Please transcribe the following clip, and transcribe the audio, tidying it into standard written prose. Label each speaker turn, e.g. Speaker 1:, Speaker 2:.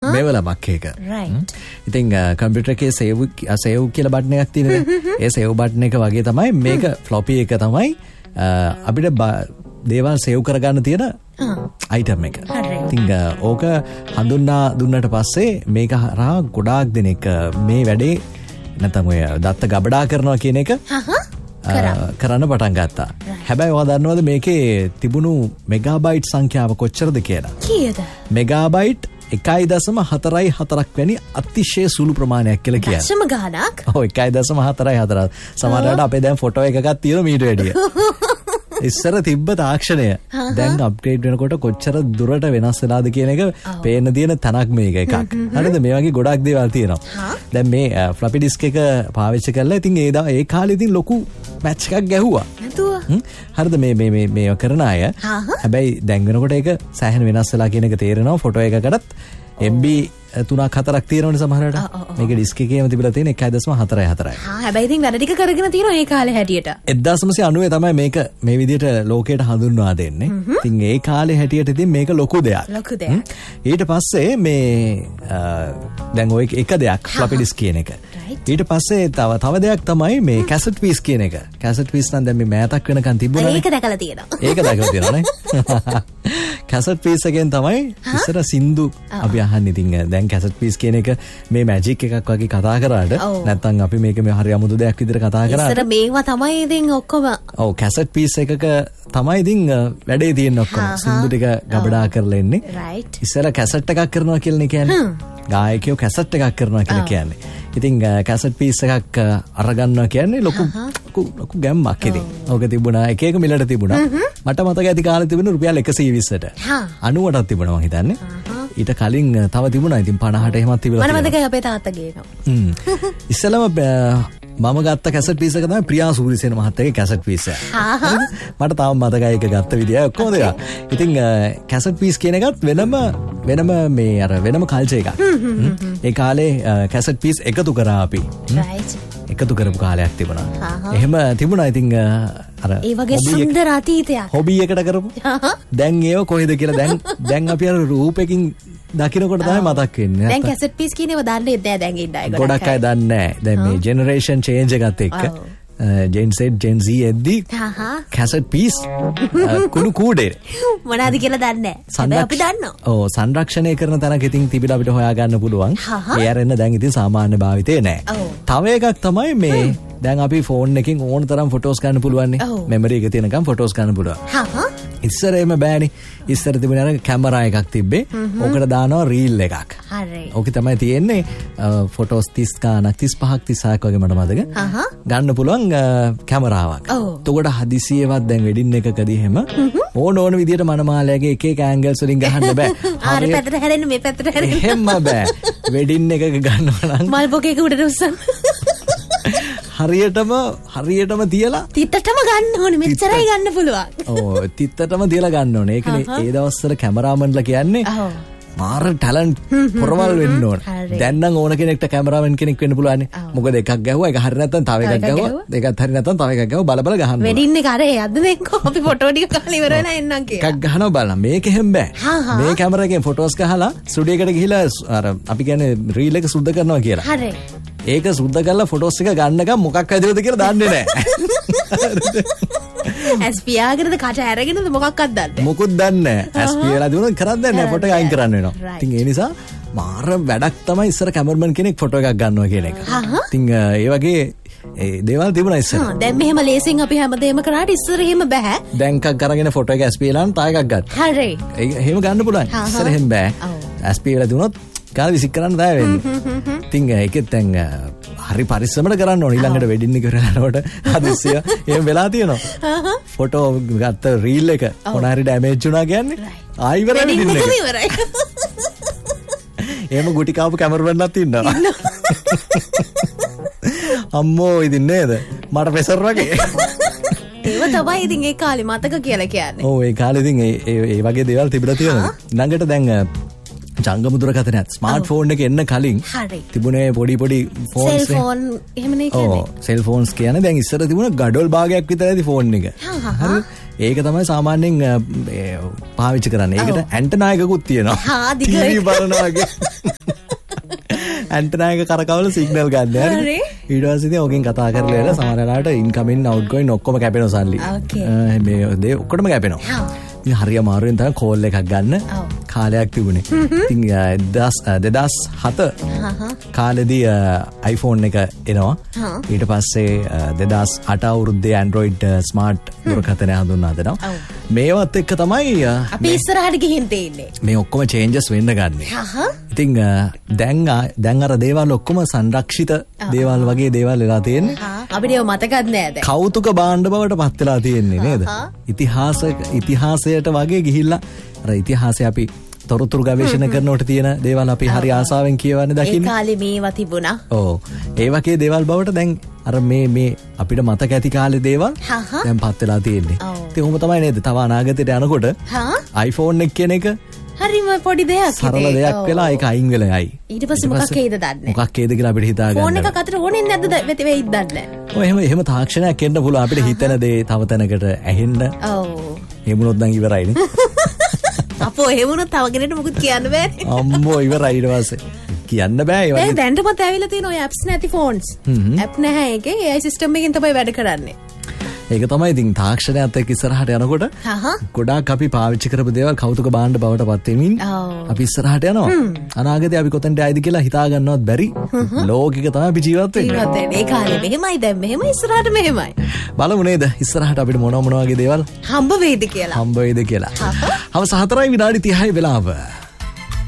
Speaker 1: මෙවලමක් එක. ඉතින් කම්පියුටර් එකේ සේව් කියලා බටන් එකක් තියෙනවා. ඒ සේව් බටන් එක වගේ තමයි මේක ෆ්ලොපි එක තමයි අපිට දේවල් සේව් කරගන්න තියෙන අයිටම් එක. ඉතින් ඕක හඳුන්වා දුන්නට පස්සේ මේක හරහා ගොඩාක් දෙනෙක් මේ වැඩේ නැත්නම් ඔය දත්ත ගබඩා කරනවා කියන එක කරන්න පටන් ගත්තා. හැබැයි ඔයා දන්නවද මේකේ තිබුණු මෙගාබයිට් සංඛ්‍යාව කොච්චරද කියලා? කීයද? මෙගාබයිට් 1.44 වැනි අතිශය සුළු ප්‍රමාණයක් කියලා කියන්නේ. දශම ගාණක්? ඔව් 1.44. සමහරවිට අපේ දැන් ෆොටෝ එකක් තියෙනවා මීට වැඩිය. ඉස්සර තිබ්බ තාක්ෂණය දැන් අප්ග්‍රේඩ් වෙනකොට කොච්චර දුරට වෙනස් වෙලාද කියන එක පේන්න තියෙන තැනක් මේක එකක්. හරිද? මේ වගේ ගොඩක් දේවල් තියෙනවා. දැන් මේ ෆ්ලොපි ඩිස්ක් එක පාවිච්චි කරලා ඉතින් ඒ කාලේ ඉතින් ලොකු මැච් එකක් ගැහුවා. හරිද? මේ කරන අය. හැබැයි දැන් වෙනකොට ඒක සෑහෙන වෙනස් වෙලා කියන එක තේරෙනවා. ෆොටෝ එකකටත් MB 3-4ක් තියෙනවනේ සමහරවිට. මේක ඩිස්ක් එකේම තිබිලා තියෙන 1.44.
Speaker 2: හැබැයි ඉතින් වැඩ ටික කරගෙන තියෙනවා ඒ කාලේ හැටියට.
Speaker 1: 1990 තමයි මේක මේ විදිහට ලෝකයට හඳුන්වා දෙන්නේ. ඉතින් ඒ කාලේ හැටියට ඉතින් මේක ලොකු දෙයක්. ඊට පස්සේ මේ දැන් ඔය එක දෙයක් ෆ්ලොපි ඩිස්ක් කියන එක. ඊට පස්සේ තව දෙයක් තමයි මේ කැසට් පීස් කියන එක. කැසට් පීස් නම් දැන් මේ මෑතක් වෙනකන් තිබුණානේ.
Speaker 2: ඒක දැකලා තියෙනවා.
Speaker 1: ඒක දැකලා තියෙනවානේ. කැසට් පීස් එකෙන් තමයි ඉස්සර සින්දු අපි අහන්නේ. ඉතින් දැන් කැසට් පීස් කියන එක මේ මැජික් එකක් වගේ කතා කරාට නැත්නම් අපි මේක මේ හරි අමුතු දෙයක් විදිහට කතා කරාට
Speaker 2: ඉස්සර මේවා තමයි ඉතින් ඔක්කොම.
Speaker 1: ඔව් කැසට් පීස් එකක තමයි ඉතින් වැඩේ තියෙන්නේ ඔක්කොම. සින්දු ටික ගබඩා කරලා එන්නේ. ඉස්සර කැසට් එකක් කරනවා කියලා කියන්නේ. ගායකයෝ කැසට් එකක් කරනවා කියලා කියන්නේ. ඉතින් කැසට් පීස් එකක් අරගන්නවා කියන්නේ ලොකු ගැම්මක් ඉතින්. ඕක තිබුණා එක මිලට තිබුණා. මට මතක ඇති කාලේ තිබුණේ රුපියල් 120ට. 90ටත් තිබුණා මම හිතන්නේ. ඊට කලින් තව තිබුණා ඉතින් 50ට එහෙමත් තිබුණා.
Speaker 2: මම මතකයි අපේ තාත්තා ගේනවා.
Speaker 1: ඉස්සෙල්ලම මම ගත්ත කැසට් පීස් එක තමයි ප්‍රියා සූරිසේන මහත්තයාගේ කැසට් පීස් එක. මට තාම මතකයි ඒක ගත්ත විදිය ඔක්කොම දේවල්. ඉතින් කැසට් පීස් කියන එකත් වෙනම මේ අර වෙනම කල්චර් එකක්. ඒ කාලේ කැසට් පීස් එකතු කරා අපි. එකතු කරපු කාලයක් තිබුණා. එහෙම තිබුණා ඉතින් අර
Speaker 2: ඒ වගේ සුන්දර අතීතයක්.
Speaker 1: හොබි එකට කරපු. දැන් ඒව කොහෙද කියලා දැන් අපි අර රූපෙකින් දකින්නකොට තමයි මතක් වෙන්නේ.
Speaker 2: දැන් කැසට් පීස් කියනේව දන්නේ නැහැ දැන් ඉන්න අය ගොඩක්.
Speaker 1: ගොඩක් අය දන්නේ නැහැ. දැන් මේ ජෙනරේෂන් චේන්ජ් එකත් එක්ක Gen Z Gen Z එද්දි කැසට් පීස් කුණු කූඩේ
Speaker 2: මොනවාද කියලා දන්නේ නැහැ. අපි දන්නවා.
Speaker 1: ඔව් සංරක්ෂණය කරන තැනක ඉතින් තිබිලා අපිට හොයාගන්න පුළුවන්. ඒ අරෙන්න දැන් ඉතින් සාමාන්‍ය භාවිතේ නැහැ. තව එකක් තමයි මේ දැන් අපි ෆෝන් එකකින් ඕන තරම් ෆොටෝස් ගන්න පුළුවන් නේ. මෙමරි එක තියෙනකම් ෆොටෝස් ගන්න පුළුවන්. ඉස්සර එහෙම බෑනේ. ඉස්සර තිබුණේ අර කැමරා එකක් තිබ්බේ. ඕකට දානවා රීල් එකක්.
Speaker 2: හරි.
Speaker 1: ඕකේ තමයි තියෙන්නේ ෆොටෝස් 30 ගානක් 35ක් 36ක් වගේ මට මතක. ගන්න පුළුවන් කැමරාවක්. එතකොට හදිසියෙවත් දැන් වෙඩින් එකකදී එහෙම ඕන විදියට මනමාලයාගේ එක එක ඇන්ගල්ස් වලින් ගහන්න බෑ.
Speaker 2: ආර පැත්තට හැරෙන්න මේ පැත්තට හැරෙන්න.
Speaker 1: එහෙම බෑ. වෙඩින් එකක ගන්නවා නම්
Speaker 2: මල් බොකේක උඩට උස්සන්න.
Speaker 1: හරියටම තියලා
Speaker 2: තිත්තටම ගන්න ඕනේ. මෙච්චරයි ගන්න පුළුවන්.
Speaker 1: ඔව් තිත්තටම තියලා ගන්න ඕනේ. ඒකනේ ඒ දවස්වල කැමරාමන්ලා කියන්නේ මාර ටැලන්ට් පොරවල් වෙන්න ඕන. දැන් නම් ඕන කෙනෙක්ට කැමරාමන් කෙනෙක් වෙන්න පුළුවන්. මොකද එකක් ගැහුවා ඒක හරිය නැත්නම් තව එකක් ගැහුවා. ඒකත් හරිය නැත්නම් තව එකක් ගැහුවා බල ගහන්න.
Speaker 2: වෙඩින් එක අර යද්ද දෙන්නකො අපි ෆොටෝ ටික ගහලා ඉවර වෙලා එන්නම් කියලා.
Speaker 1: එකක් ගහනවා බලන්න. මේක එහෙම බෑ. මේ කැමරා එකෙන් ෆොටෝස් ගහලා ස්ටුඩියෝ එකට ගිහිලා අර අපි කියන්නේ රීල් එක සුද්ධ කරනවා කියලා.
Speaker 2: හරි.
Speaker 1: ඒක සුද්ධ කරලා ෆොටෝස් එක ගන්නකම් මොකක් ඇදලාද කියලා දන්නේ නැහැ.
Speaker 2: ඇස්පියාගෙනද කට ඇරගෙනද මොකක්වත් දන්නේ
Speaker 1: මොකුත් දන්නේ නැහැ. ඇස්පියලා දුන්නොත් කරන්නේ නැහැ. ෆොටෝ එක අයින් කරන්න වෙනවා. ඉතින් ඒ නිසා මාර වැඩක් තමයි ඉස්සර කැමරාමන් කෙනෙක් ෆොටෝ එකක් ගන්නවා කියන එක. ඉතින් ඒ වගේ දේවල් තිබුණා ඉස්සර.
Speaker 2: දැන් මෙහෙම ලේසින් අපි හැමදේම කරාට ඉස්සර එහෙම බෑ.
Speaker 1: දැන් එකක් අරගෙන ෆොටෝ එක ඇස්පියලාන් තා එකක් ගන්න.
Speaker 2: හරි.
Speaker 1: එහෙම ගන්න පුළුවන්. ඉස්සර එහෙම බෑ. ඇස්පියලා දුන්නොත් කාල විසික් කරන්න බෑ වෙන්නේ. ඉතින් ඒකෙත් දැන් හරි පරිස්සමට කරන්න ඕනේ. ඊළඟට වෙඩින් එක කරනකොට හදිස්සිය එහෙම වෙලා තියෙනවා. ෆොටෝ ගත්ත රීල් එක මොන හරි ඩැමේජ් වුණා කියන්නේ ආයි ඉවරයි වෙඩින් එක. එහෙම ගුටි කාපු කැමරාමන්ලත් ඉන්නවා. අම්මෝ ඉතින් නේද? මට පෙසර් වගේ.
Speaker 2: ඒව තමයි ඉතින් ඒ කාලේ මතක කියලා කියන්නේ.
Speaker 1: ඔව් ඒ කාලේ ඉතින් ඒ වගේ දේවල් තිබිලා තියෙනවා. ඊළඟට දැන් ජංගම දුරකථනයත් ස්මාර්ට් ෆෝන් එක එන්න කලින් තිබුණේ පොඩි ෆෝන්ස්
Speaker 2: නේ. සෙල් ෆෝන් එහෙම නේ කියන්නේ.
Speaker 1: ඔව් සෙල් ෆෝන්ස් කියන්නේ දැන් ඉස්සර තිබුණ ගඩොල් භාගයක් විතර ඇති ෆෝන් එක. හරි. ඒක තමයි සාමාන්‍යයෙන් පාවිච්චි කරන්නේ. ඒකට ඇන්ටනා එකකුත් තියෙනවා. ටීවී බලනවාගේ ඇන්ටනා එක කරකවල සිග්නල් ගන්න. ඊට පස්සේ ඉතින් ඔකෙන් කතා කරලා එලා සමහර වෙලාවට ඉන්කමින් අවුට්ගෝයින් ඔක්කොම කැපෙනවා සල්ලි. මේ දේ ඔක්කොම කැපෙනවා. ඉතින් හරිය අමාරුවෙන් තමයි කෝල් එකක් ගන්න කාලයක් තිබුණේ. ඉතින් 2007 කාලෙදී iPhone එක එනවා. ඊට පස්සේ 2008 අවුරුද්දේ Android smart දුරකථනය හඳුන්වා දෙනවා. මේවත් එක්ක තමයි
Speaker 2: අපි ඉස්සරහට ගිහින් තියෙන්නේ.
Speaker 1: මේ ඔක්කොම changes වෙන්න ගන්නෙ. ඉතින් දැන් අර දේවල් ඔක්කොම සංරක්ෂිත දේවල් වගේ දේවල් වෙලා තියෙන්නේ.
Speaker 2: අපිට ඒව මතකත් නෑ දැන්.
Speaker 1: කෞතුක භාණ්ඩ බවට පත් වෙලා තියෙන්නේ නේද? ඉතිහාසයට වගේ ගිහිල්ලා අර ඉතිහාසය අපි තොරතුරු ගවේෂණ කරනකොට තියෙන දේවල් අපි හරි ආසාවෙන් කියවන්නේ දකින්න.
Speaker 2: ඒ කාලේ මේවා තිබුණා.
Speaker 1: ඔව්. ඒ වගේ දේවල් බවට දැන් අර මේ අපිට මතක ඇති කාලේ දේවල් දැන් පත් වෙලා තියෙන්නේ. ඉතින් ඔහොම තමයි නේද? තව අනාගතයට යනකොට iPhone එක කියන එක
Speaker 2: හරිම පොඩි දෙයක්.
Speaker 1: සරල දෙයක් වෙලා ඒක අයින් වෙලා යයි.
Speaker 2: ඊට පස්සේ මොකක් හේද දන්නේ.
Speaker 1: මොකක් හේද කියලා අපිට හිතා ගන්න.
Speaker 2: ෆෝන් එකක් අතර ඕනේ නැද්ද වෙයිද දන්නේ.
Speaker 1: ඔය එහෙම තාක්ෂණයක් එන්න පුළුවන් අපිට හිතන දේ තව තැනකට ඇහෙන්න.
Speaker 2: ඔව්.
Speaker 1: එහෙමුණොත් නම් ඉවරයිනේ.
Speaker 2: අපෝ එහෙමුණොත් තව කෙනෙක්ට මොකුත් කියන්න බෑනේ.
Speaker 1: අම්මෝ ඉවරයි ඊට පස්සේ. කියන්න බෑ ඒ වගේ.
Speaker 2: දැන්ටමත් ඇවිල්ලා තියෙන ඔය apps නැති phones. app නැහැ ඒකේ. AI system එකෙන් තමයි වැඩ කරන්නේ.
Speaker 1: ඒක තමයි ඉතින් තාක්ෂණයත් එක්ක ඉස්සරහට යනකොට ගොඩාක් අපි පාවිච්චි කරපු දේවල් කෞතුක භාණ්ඩ බවට පත් වෙමින් අපි ඉස්සරහට යනවා. අනාගතේ අපි කොතෙන්ද ආයිද කියලා හිතා ගන්නවත් බැරි ලෝකෙක තමයි අපි ජීවත් වෙන්නේ.
Speaker 2: ඒ කාලේ මෙහෙමයි දැන් මෙහෙමයි ඉස්සරහට මෙහෙමයි.
Speaker 1: බලමු නේද ඉස්සරහට අපිට මොන වගේ දේවල්
Speaker 2: හම්බ වෙයිද කියලා.
Speaker 1: හම්බ වෙයිද කියලා. හවස 4:30 වෙලාව.